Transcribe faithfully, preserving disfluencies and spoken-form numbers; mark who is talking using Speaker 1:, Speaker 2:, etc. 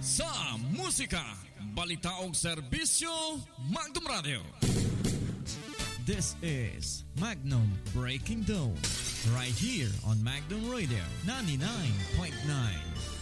Speaker 1: Sa musika, balita o serbisyo, Magnum Radio.
Speaker 2: This is Magnum Breaking Dawn, right here on Magnum Radio ninety-nine point nine.